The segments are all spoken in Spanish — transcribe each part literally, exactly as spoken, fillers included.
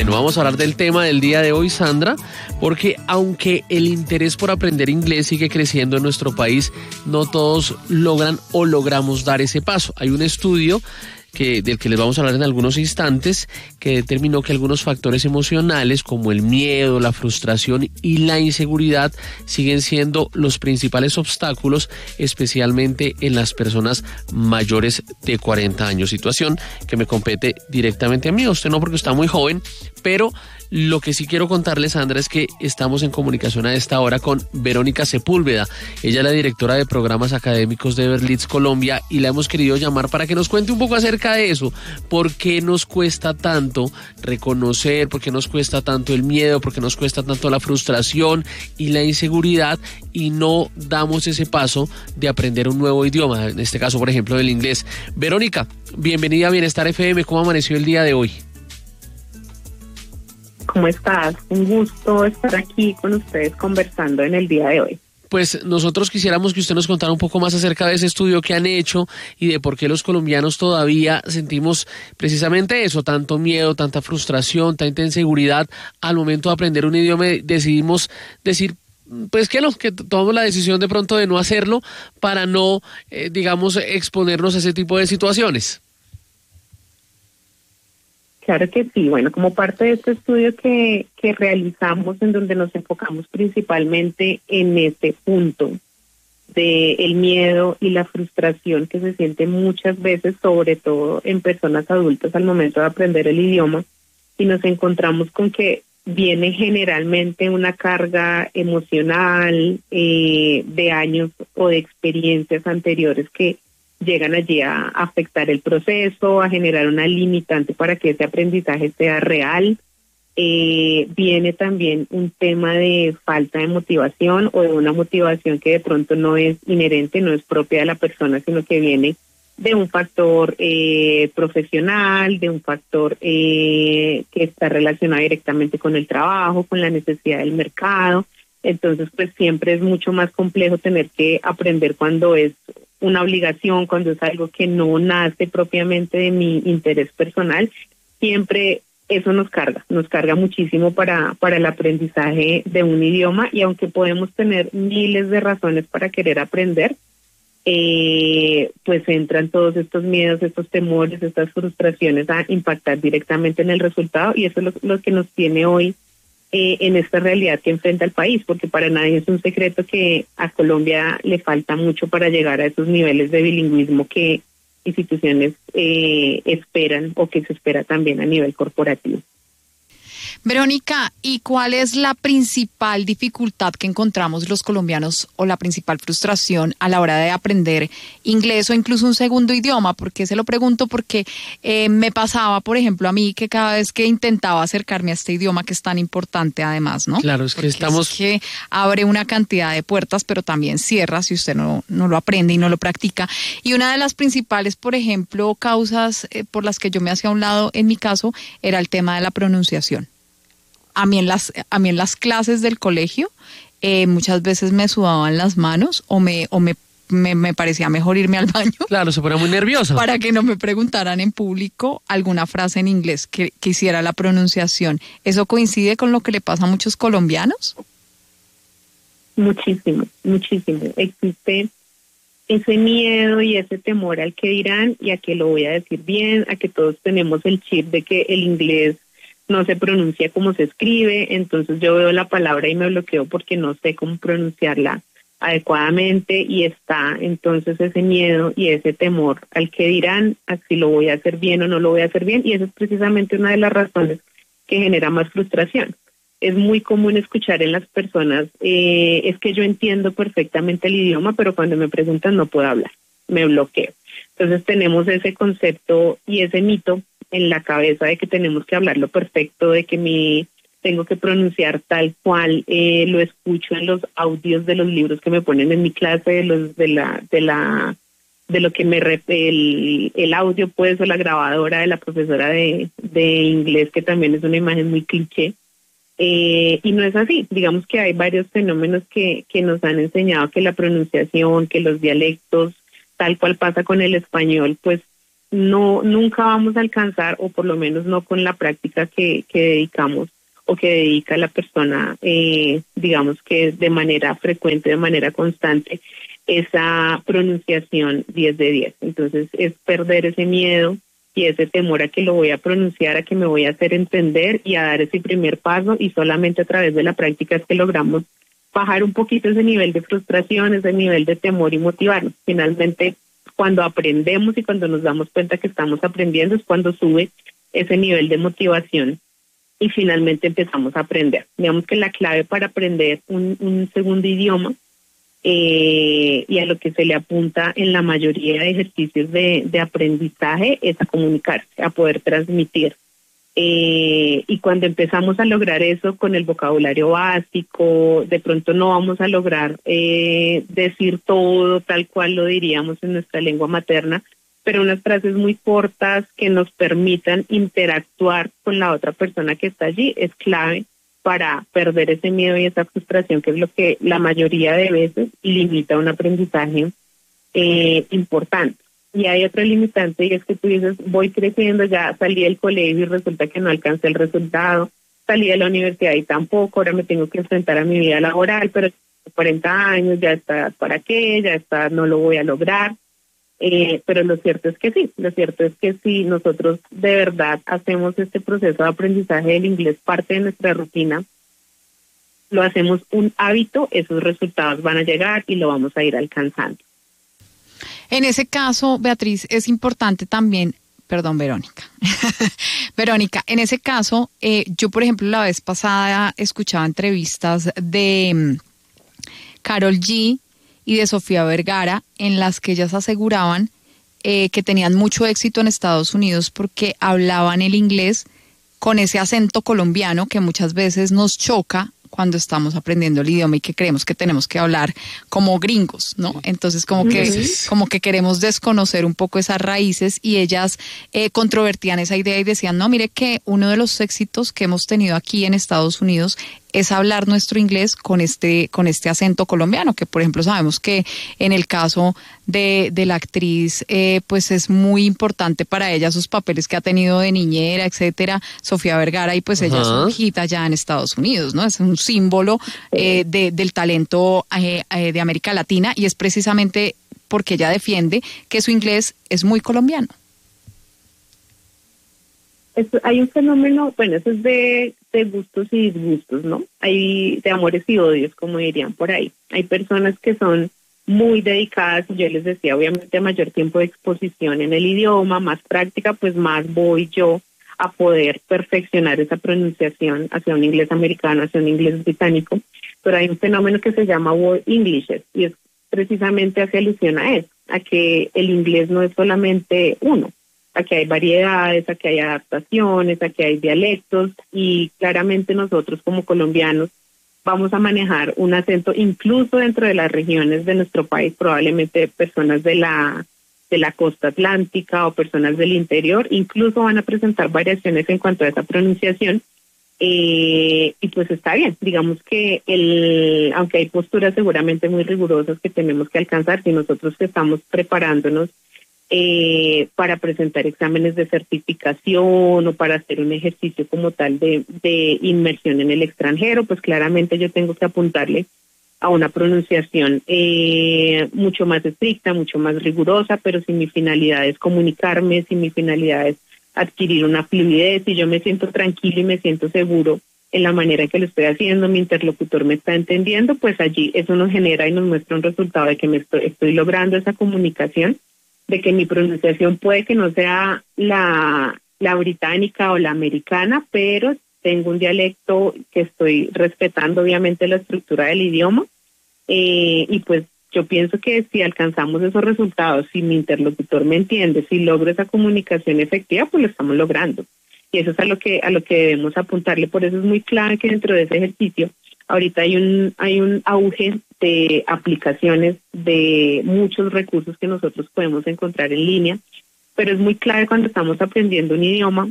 Bueno, vamos a hablar del tema del día de hoy, Sandra, porque aunque el interés por aprender inglés sigue creciendo en nuestro país, no todos logran o logramos dar ese paso. Hay un estudio que, del que les vamos a hablar en algunos instantes, que determinó que algunos factores emocionales como el miedo, la frustración y la inseguridad siguen siendo los principales obstáculos, especialmente en las personas mayores de cuarenta años, situación que me compete directamente a mí. A usted no, porque está muy joven, pero lo que sí quiero contarles, Sandra, es que estamos en comunicación a esta hora con Verónica Sepúlveda. Ella es la directora de programas académicos de Berlitz Colombia y la hemos querido llamar para que nos cuente un poco acerca de eso. ¿Por qué nos cuesta tanto reconocer? ¿Por qué nos cuesta tanto el miedo? ¿Por qué nos cuesta tanto la frustración y la inseguridad y no damos ese paso de aprender un nuevo idioma? En este caso, por ejemplo, el inglés. Verónica, bienvenida a Bienestar F M. ¿Cómo amaneció el día de hoy? ¿Cómo estás? Un gusto estar aquí con ustedes conversando en el día de hoy. Pues nosotros quisiéramos que usted nos contara un poco más acerca de ese estudio que han hecho y de por qué los colombianos todavía sentimos precisamente eso, tanto miedo, tanta frustración, tanta inseguridad al momento de aprender un idioma. Decidimos decir, pues que no, que tomamos la decisión de pronto de no hacerlo para no, eh, digamos, exponernos a ese tipo de situaciones. Claro que sí. Bueno, como parte de este estudio que, que realizamos, en donde nos enfocamos principalmente en este punto de el miedo y la frustración que se siente muchas veces, sobre todo en personas adultas al momento de aprender el idioma, y nos encontramos con que viene generalmente una carga emocional eh, de años o de experiencias anteriores que llegan allí a afectar el proceso, a generar una limitante para que ese aprendizaje sea real. Eh, viene también un tema de falta de motivación o de una motivación que de pronto no es inherente, no es propia de la persona, sino que viene de un factor eh, profesional, de un factor eh, que está relacionado directamente con el trabajo, con la necesidad del mercado. Entonces, pues siempre es mucho más complejo tener que aprender cuando es una obligación, cuando es algo que no nace propiamente de mi interés personal. Siempre eso nos carga, nos carga muchísimo para, para el aprendizaje de un idioma, y aunque podemos tener miles de razones para querer aprender, eh, pues entran todos estos miedos, estos temores, estas frustraciones a impactar directamente en el resultado, y eso es lo, lo que nos tiene hoy Eh, en esta realidad que enfrenta el país, porque para nadie es un secreto que a Colombia le falta mucho para llegar a esos niveles de bilingüismo que instituciones eh, esperan o que se espera también a nivel corporativo. Verónica, ¿y cuál es la principal dificultad que encontramos los colombianos o la principal frustración a la hora de aprender inglés o incluso un segundo idioma? ¿Por qué se lo pregunto? Porque eh, me pasaba, por ejemplo, a mí que cada vez que intentaba acercarme a este idioma que es tan importante además, ¿no? Claro, es que Porque estamos... es que abre una cantidad de puertas, pero también cierra si usted no, no lo aprende y no lo practica. Y una de las principales, por ejemplo, causas eh, por las que yo me hacía a un lado, en mi caso, era el tema de la pronunciación. A mí en las, a mí en las clases del colegio eh, muchas veces me sudaban las manos o me, o me, me, me parecía mejor irme al baño. Claro, se pone muy nerviosa. Para que no me preguntaran en público alguna frase en inglés que, que hiciera la pronunciación. ¿Eso coincide con lo que le pasa a muchos colombianos? Muchísimo, muchísimo. Existe ese miedo y ese temor al que dirán y a que lo voy a decir bien, a que todos tenemos el chip de que el inglés no se pronuncia como se escribe, entonces yo veo la palabra y me bloqueo porque no sé cómo pronunciarla adecuadamente, y está entonces ese miedo y ese temor al que dirán, a si lo voy a hacer bien o no lo voy a hacer bien, y eso es precisamente una de las razones que genera más frustración. Es muy común escuchar en las personas, eh, es que yo entiendo perfectamente el idioma, pero cuando me preguntan no puedo hablar, me bloqueo. Entonces tenemos ese concepto y ese mito en la cabeza de que tenemos que hablarlo perfecto, de que mi tengo que pronunciar tal cual eh, lo escucho en los audios de los libros que me ponen en mi clase, de los de la de la de lo que me el, el audio pues o la grabadora de la profesora de de inglés, que también es una imagen muy cliché. Eh, y no es así. Digamos que hay varios fenómenos que que nos han enseñado que la pronunciación, que los dialectos, tal cual pasa con el español, pues no nunca vamos a alcanzar, o por lo menos no con la práctica que, que dedicamos o que dedica la persona, eh, digamos que de manera frecuente, de manera constante, esa pronunciación diez de diez. Entonces es perder ese miedo y ese temor a que lo voy a pronunciar, a que me voy a hacer entender y a dar ese primer paso, y solamente a través de la práctica es que logramos bajar un poquito ese nivel de frustración, ese nivel de temor y motivarnos. Finalmente, cuando aprendemos y cuando nos damos cuenta que estamos aprendiendo es cuando sube ese nivel de motivación y finalmente empezamos a aprender. Digamos que la clave para aprender un, un segundo idioma eh, y a lo que se le apunta en la mayoría de ejercicios de, de aprendizaje es a comunicarse, a poder transmitir. Eh, y cuando empezamos a lograr eso con el vocabulario básico, de pronto no vamos a lograr eh, decir todo tal cual lo diríamos en nuestra lengua materna, pero unas frases muy cortas que nos permitan interactuar con la otra persona que está allí es clave para perder ese miedo y esa frustración, que es lo que la mayoría de veces limita un aprendizaje eh, importante. Y hay otro limitante, y es que tú dices, voy creciendo, ya salí del colegio y resulta que no alcancé el resultado, salí de la universidad y tampoco, ahora me tengo que enfrentar a mi vida laboral, pero cuarenta años, ya está, ¿para qué? Ya está, no lo voy a lograr. Eh, pero lo cierto es que sí, lo cierto es que si nosotros de verdad hacemos este proceso de aprendizaje del inglés parte de nuestra rutina, lo hacemos un hábito, esos resultados van a llegar y lo vamos a ir alcanzando. En ese caso, Beatriz, es importante también, perdón, Verónica, Verónica, en ese caso, eh, yo por ejemplo la vez pasada escuchaba entrevistas de um, Karol G y de Sofía Vergara, en las que ellas aseguraban eh, que tenían mucho éxito en Estados Unidos porque hablaban el inglés con ese acento colombiano que muchas veces nos choca cuando estamos aprendiendo el idioma y que creemos que tenemos que hablar como gringos, ¿no? Entonces como que, sí. como que queremos desconocer un poco esas raíces, y ellas eh, controvertían esa idea y decían, no, mire que uno de los éxitos que hemos tenido aquí en Estados Unidos es hablar nuestro inglés con este con este acento colombiano, que por ejemplo sabemos que en el caso de, de la actriz, eh, pues es muy importante para ella sus papeles que ha tenido de niñera, etcétera, Sofía Vergara, y pues ella es un hit allá en Estados Unidos, ¿no? Es un símbolo eh, de, del talento eh, eh, de América Latina, y es precisamente porque ella defiende que su inglés es muy colombiano. Esto, hay un fenómeno, bueno, eso es de, de gustos y disgustos, ¿no? Hay de amores y odios, como dirían por ahí. Hay personas que son muy dedicadas, y yo les decía, obviamente a mayor tiempo de exposición en el idioma, más práctica, pues más voy yo a poder perfeccionar esa pronunciación hacia un inglés americano, hacia un inglés británico. Pero hay un fenómeno que se llama World Englishes, y es precisamente hace alusión a eso, a que el inglés no es solamente uno. Aquí hay variedades, aquí hay adaptaciones, aquí hay dialectos, y claramente nosotros como colombianos vamos a manejar un acento incluso dentro de las regiones de nuestro país, probablemente personas de la de la costa atlántica o personas del interior, incluso van a presentar variaciones en cuanto a esa pronunciación, eh, y pues está bien, digamos que el aunque hay posturas seguramente muy rigurosas que tenemos que alcanzar, si nosotros estamos preparándonos Eh, para presentar exámenes de certificación o para hacer un ejercicio como tal de, de inmersión en el extranjero, pues claramente yo tengo que apuntarle a una pronunciación eh, mucho más estricta, mucho más rigurosa, pero si mi finalidad es comunicarme, si mi finalidad es adquirir una fluidez, si yo me siento tranquilo y me siento seguro en la manera en que lo estoy haciendo, mi interlocutor me está entendiendo, pues allí eso nos genera y nos muestra un resultado de que me estoy, estoy logrando esa comunicación, de que mi pronunciación puede que no sea la, la británica o la americana, pero tengo un dialecto que estoy respetando obviamente la estructura del idioma, eh, y pues yo pienso que si alcanzamos esos resultados, si mi interlocutor me entiende, si logro esa comunicación efectiva, pues lo estamos logrando. Y eso es a lo que a lo que debemos apuntarle. Por eso es muy clave que dentro de ese ejercicio ahorita hay un hay un auge de aplicaciones, de muchos recursos que nosotros podemos encontrar en línea, pero es muy clave cuando estamos aprendiendo un idioma,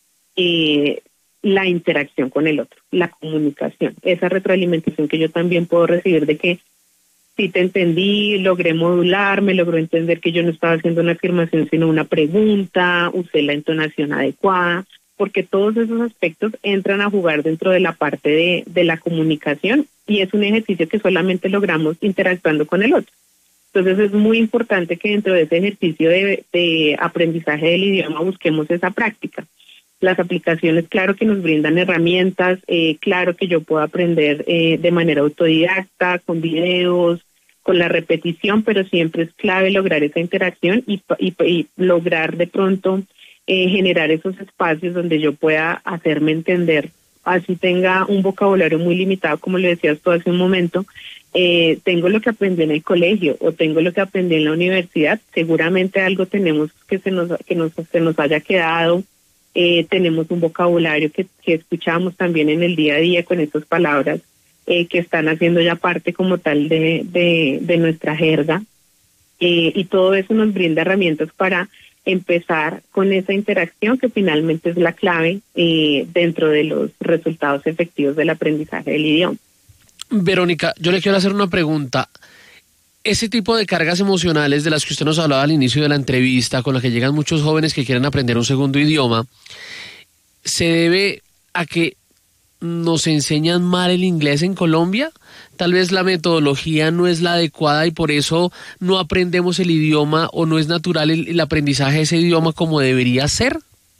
eh, la interacción con el otro, la comunicación, esa retroalimentación que yo también puedo recibir de que sí te entendí, logré modular, me logró entender que yo no estaba haciendo una afirmación sino una pregunta, usé la entonación adecuada, porque todos esos aspectos entran a jugar dentro de la parte de, de la comunicación y es un ejercicio que solamente logramos interactuando con el otro. Entonces es muy importante que dentro de ese ejercicio de, de aprendizaje del idioma busquemos esa práctica. Las aplicaciones, claro que nos brindan herramientas, eh, claro que yo puedo aprender eh, de manera autodidacta, con videos, con la repetición, pero siempre es clave lograr esa interacción y, y, y lograr de pronto eh, generar esos espacios donde yo pueda hacerme entender, así tenga un vocabulario muy limitado, como le decías tú hace un momento, eh, tengo lo que aprendí en el colegio o tengo lo que aprendí en la universidad, seguramente algo tenemos que se nos, que nos, se nos haya quedado. Eh, tenemos un vocabulario que, que escuchamos también en el día a día con estas palabras eh, que están haciendo ya parte como tal de, de, de nuestra jerga eh, y todo eso nos brinda herramientas para empezar con esa interacción que finalmente es la clave eh, dentro de los resultados efectivos del aprendizaje del idioma. Verónica, yo le quiero hacer una pregunta. Ese tipo de cargas emocionales de las que usted nos hablaba al inicio de la entrevista, con las que llegan muchos jóvenes que quieren aprender un segundo idioma, ¿se debe a que nos enseñan mal el inglés en Colombia? Tal vez la metodología no es la adecuada y por eso no aprendemos el idioma o no es natural el, el aprendizaje de ese idioma como debería ser.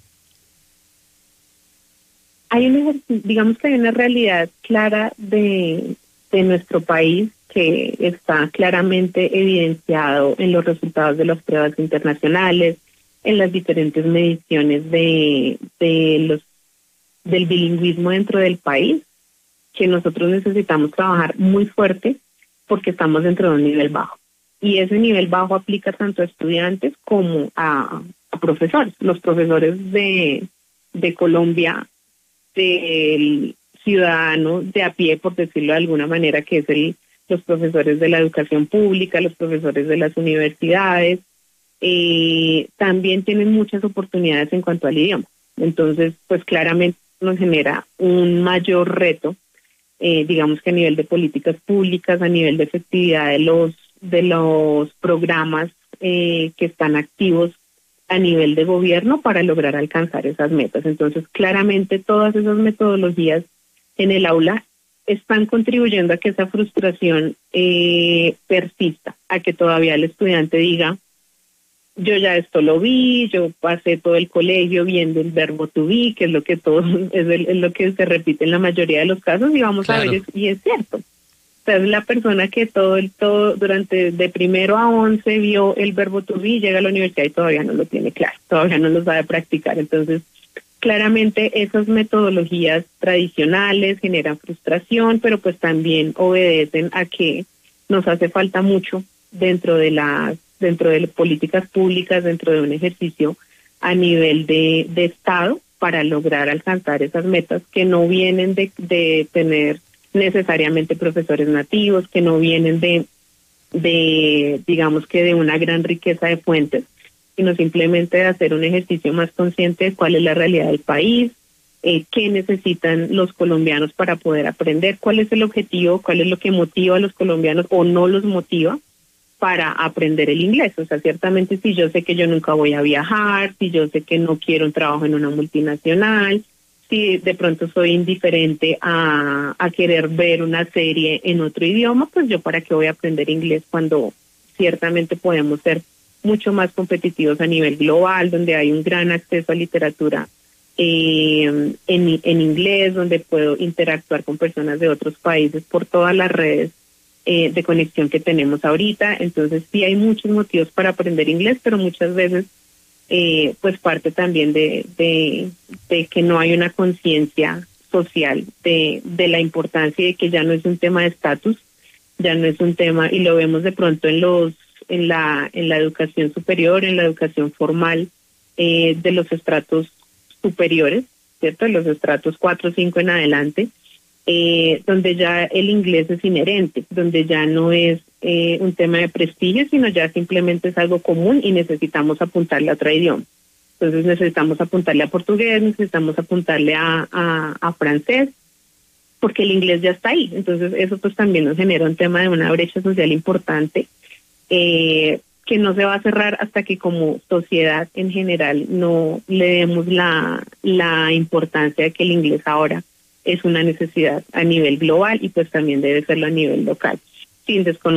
Hay un, digamos que hay una realidad clara de, de nuestro país que está claramente evidenciado en los resultados de las pruebas internacionales, en las diferentes mediciones de, de los del bilingüismo dentro del país, que nosotros necesitamos trabajar muy fuerte porque estamos dentro de un nivel bajo. Y ese nivel bajo aplica tanto a estudiantes como a, a profesores. Los profesores de, de Colombia, del ciudadano de a pie, por decirlo de alguna manera, que es el los profesores de la educación pública, los profesores de las universidades, eh, también tienen muchas oportunidades en cuanto al idioma. Entonces, pues claramente nos genera un mayor reto, eh, digamos que a nivel de políticas públicas, a nivel de efectividad de los, de los programas eh, que están activos a nivel de gobierno para lograr alcanzar esas metas. Entonces, claramente todas esas metodologías en el aula están contribuyendo a que esa frustración eh, persista, a que todavía el estudiante diga, yo ya esto lo vi, yo pasé todo el colegio viendo el verbo to be, que es lo que todo es, el, es lo que se repite en la mayoría de los casos, y vamos claro. a ver, y es cierto. O sea, es la persona que todo el todo durante de primero a once vio el verbo to be, llega a la universidad y todavía no lo tiene claro, todavía no lo sabe practicar. Entonces, claramente esas metodologías tradicionales generan frustración, pero pues también obedecen a que nos hace falta mucho dentro de las dentro de las políticas públicas, dentro de un ejercicio a nivel de, de Estado para lograr alcanzar esas metas que no vienen de, de tener necesariamente profesores nativos, que no vienen de, de digamos que de una gran riqueza de fuentes, sino simplemente de hacer un ejercicio más consciente de cuál es la realidad del país, eh, qué necesitan los colombianos para poder aprender, cuál es el objetivo, cuál es lo que motiva a los colombianos o no los motiva para aprender el inglés. O sea, ciertamente si yo sé que yo nunca voy a viajar, si yo sé que no quiero un trabajo en una multinacional, si de pronto soy indiferente a, a querer ver una serie en otro idioma, pues yo para qué voy a aprender inglés cuando ciertamente podemos ser mucho más competitivos a nivel global, donde hay un gran acceso a literatura eh, en, en inglés, donde puedo interactuar con personas de otros países por todas las redes eh, de conexión que tenemos ahorita. Entonces sí hay muchos motivos para aprender inglés, pero muchas veces eh, pues parte también de, de, de que no hay una conciencia social de, de la importancia de que ya no es un tema de estatus, ya no es un tema, y lo vemos de pronto en los en la en la educación superior, en la educación formal eh, de los estratos superiores, ¿cierto? De los estratos cuatro o cinco en adelante, eh, donde ya el inglés es inherente, donde ya no es eh, un tema de prestigio, sino ya simplemente es algo común y necesitamos apuntarle a otro idioma. Entonces necesitamos apuntarle a portugués, necesitamos apuntarle a, a, a francés, porque el inglés ya está ahí. Entonces eso pues también nos genera un tema de una brecha social importante, eh, que no se va a cerrar hasta que como sociedad en general no le demos la, la importancia de que el inglés ahora es una necesidad a nivel global y pues también debe serlo a nivel local, sin desconocer